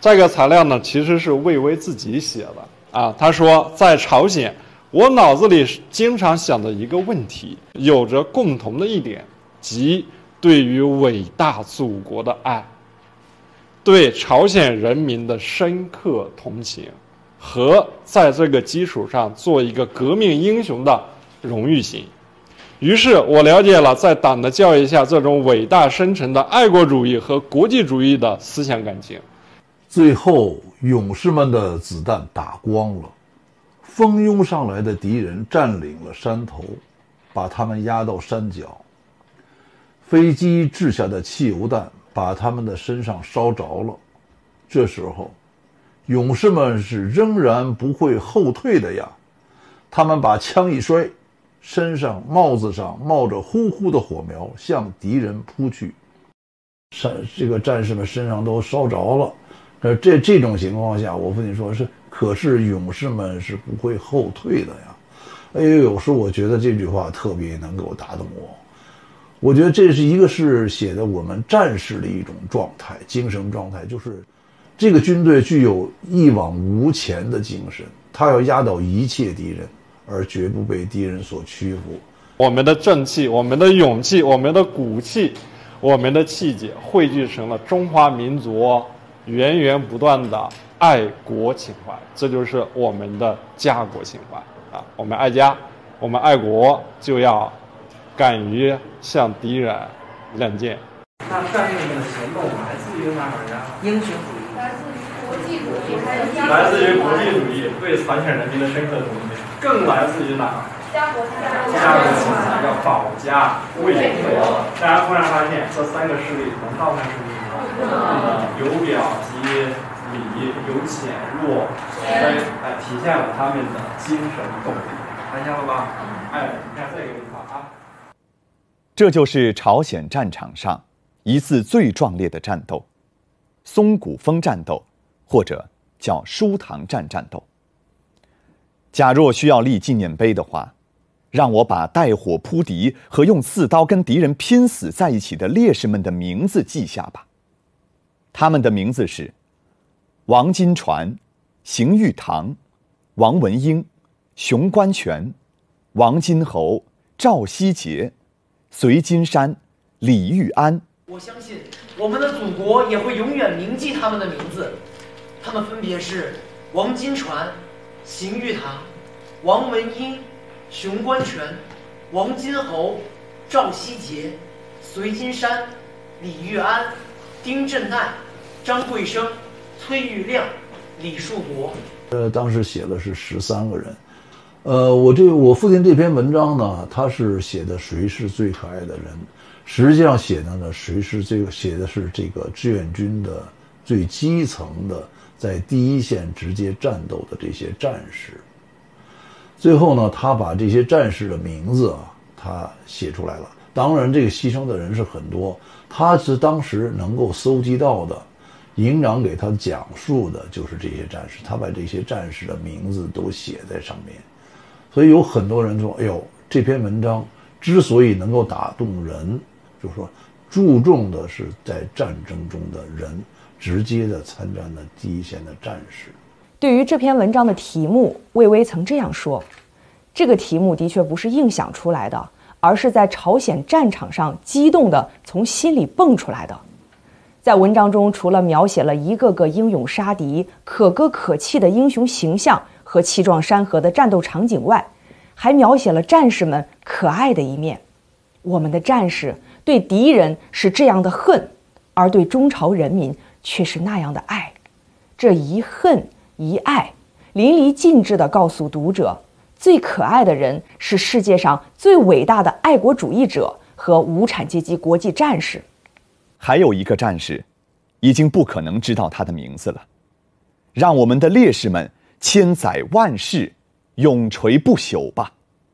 这个材料呢，其实是魏巍自己写的啊。他说，在朝鲜，我脑子里经常想的一个问题，有着共同的一点，即对于伟大祖国的爱，对朝鲜人民的深刻同情，和在这个基础上做一个革命英雄的荣誉心。于是我了解了在党的教育下这种伟大深沉的爱国主义和国际主义的思想感情。 最后，勇士们的子弹打光了，蜂拥上来的敌人占领了山头，把他们压到山脚。飞机掷下的汽油弹把他们的身上烧着了。这时候，勇士们是仍然不会后退的呀。他们把枪一摔，身上帽子上冒着呼呼的火苗，向敌人扑去。这个战士们身上都烧着了。这种情况下，我父亲说可是勇士们是不会后退的呀。哎呦，有时候我觉得这句话特别能够打动我。我觉得这是一个是写的我们战士的一种状态，精神状态，就是这个军队具有一往无前的精神，他要压倒一切敌人，而绝不被敌人所屈服。 我们的正气，我们的勇气，我们的骨气，我们的气节，汇聚成了中华民族源源不断的爱国情怀，这就是我们的家国情怀啊！我们爱家，我们爱国，就要敢于向敌人亮剑。 那战役的行动来自于哪儿呀？ 英雄主义， 来自于国际主义，还有来自于国际主义对朝鲜人民的深刻同情，更来自于哪儿？ 家国情怀，要保家卫国。大家突然发现，这三个势力能倒看是有表及里，有浅若深，体现了他们的精神动力。看见了吧？你看这个地方啊。 这就是朝鲜战场上一次最壮烈的战斗——松骨峰战斗，或者叫舒塘站战斗。假若需要立纪念碑的话，让我把带火扑敌和用刺刀跟敌人拼死在一起的烈士们的名字记下吧。他们的名字是王金传、邢玉堂、王文英、熊观全、王金侯、赵希杰、隋金山、李玉安。 我相信我们的祖国也会永远铭记他们的名字，他们分别是王金传、邢玉堂、王文英、熊观全、王金侯、赵希杰、隋金山、李玉安、丁振奈、张桂生、崔玉亮、李树国。 当时写的是13个人。我父亲这篇文章呢，他是写的谁是最可爱的人，实际上写的呢，写的是这个志愿军的最基层的，在第一线直接战斗的这些战士。最后呢，他把这些战士的名字他写出来了。当然，这个牺牲的人是很多，他是当时能够搜集到的，营长给他讲述的就是这些战士，他把这些战士的名字都写在上面。所以有很多人说，哎呦，这篇文章之所以能够打动人，就是说注重的是在战争中的人，直接的参战的第一线的战士。 对于这篇文章的题目，魏巍曾这样说：这个题目的确不是硬想出来的，而是在朝鲜战场上激动的从心里蹦出来的。在文章中，除了描写了一个个英勇杀敌、可歌可泣的英雄形象和气壮山河的战斗场景外，还描写了战士们可爱的一面。我们的战士对敌人是这样的恨，而对中朝人民却是那样的爱。这一恨一爱，淋漓尽致地告诉读者，最可爱的人是世界上最伟大的爱国主义者和无产阶级国际战士。 还有一个战士，已经不可能知道他的名字了。让我们的烈士们千载万世永垂不朽吧。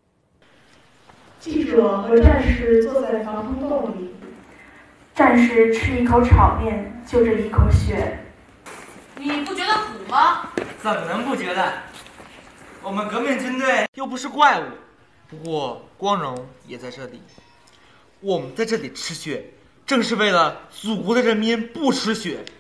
记者和战士坐在防空洞里，战士吃一口炒面，就这一口血。 你不觉得苦吗？ 怎么能不觉得？我们革命军队又不是怪物，不过光荣也在这里。我们在这里吃血，正是为了祖国的人民不吃血。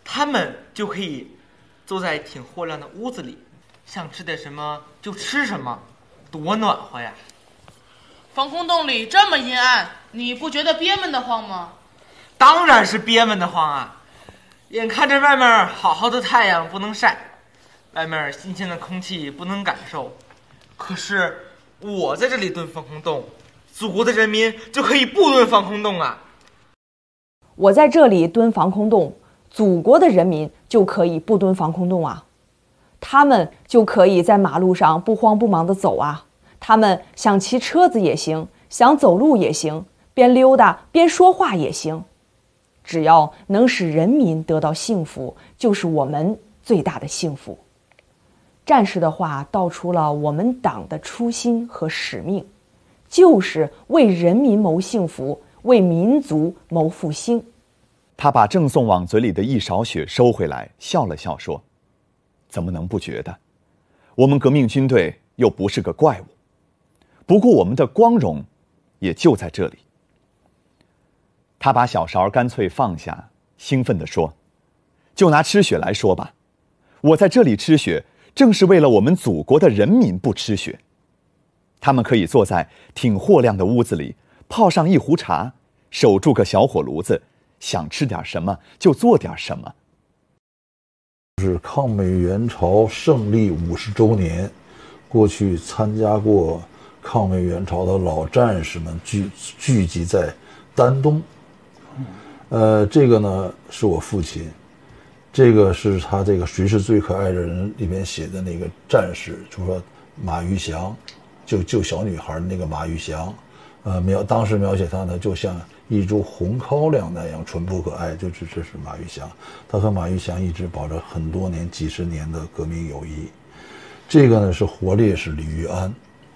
他们就可以坐在挺豁亮的屋子里，想吃点什么就吃什么，多暖和呀！ 防空洞里这么阴暗，你不觉得憋闷得慌吗？ 当然是憋闷得慌啊！眼看着外面好好的太阳不能晒，外面新鲜的空气不能感受，可是我在这里蹲防空洞，祖国的人民就可以不蹲防空洞啊！ 我在这里蹲防空洞，祖国的人民就可以不蹲防空洞啊！他们就可以在马路上不慌不忙地走啊！他们想骑车子也行，想走路也行，边溜达边说话也行。只要能使人民得到幸福，就是我们最大的幸福。战士的话道出了我们党的初心和使命，就是为人民谋幸福，为民族谋复兴。 他把郑送往嘴里的一勺血收回来，笑了笑说：“怎么能不觉得？我们革命军队又不是个怪物，不过我们的光荣也就在这里。”他把小勺干脆放下，兴奋地说：“就拿吃血来说吧，我在这里吃血，正是为了我们祖国的人民不吃血。他们可以坐在挺豁亮的屋子里，泡上一壶茶，守住个小火炉子，想吃点什么就做点什么。” 是抗美援朝胜利50周年，过去参加过抗美援朝的老战士们聚集在丹东。这个呢是我父亲，这个是他这个谁是最可爱的人里面写的那个战士，就是说马玉祥，救小女孩的那个马玉祥，当时描写他呢就像一株红高粱那样淳朴可爱，这是马玉祥，他和马玉祥一直保着很多年几十年的革命友谊。这个呢是活烈士李玉安，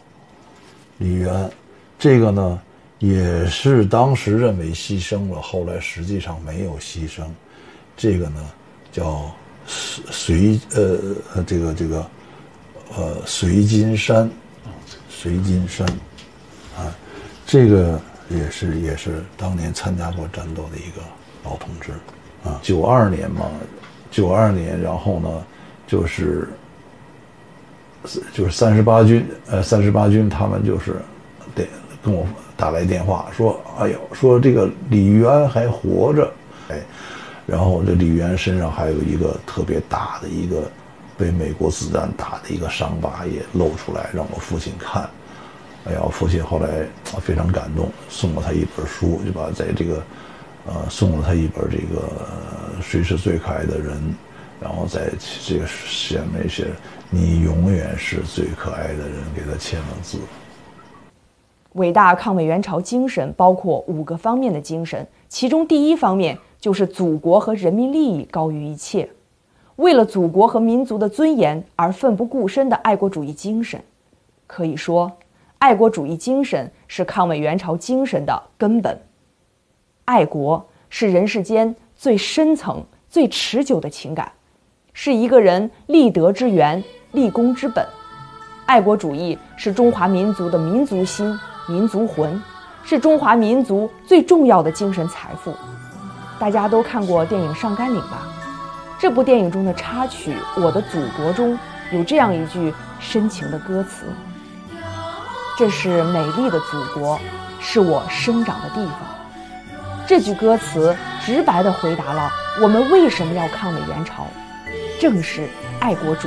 这个呢也是当时认为牺牲了，后来实际上没有牺牲。这个呢叫随金山，啊，这个也是当年参加过战斗的一个老同志啊。92年，然后呢就是38军他们就是得跟我打来电话说，说这个李玉安还活着，然后这李玉安身上还有一个特别大的一个被美国子弹打的一个伤疤也露出来，让我父亲看。父亲后来非常感动，送了他一本书，就把在这个送了他一本这个谁是最可爱的人，然后在这个上面写你永远是最可爱的人，给他签了字。 伟大抗美援朝精神包括5个方面的精神，其中第一方面就是祖国和人民利益高于一切，为了祖国和民族的尊严而奋不顾身的爱国主义精神。可以说，爱国主义精神是抗美援朝精神的根本。爱国是人世间最深层、最持久的情感，是一个人立德之源、立功之本。爱国主义是中华民族的民族心、民族魂，是中华民族最重要的精神财富。大家都看过电影《上甘岭》吧？这部电影中的插曲《我的祖国》中有这样一句深情的歌词：这是美丽的祖国，是我生长的地方。这句歌词直白地回答了我们为什么要抗美援朝，正是爱国主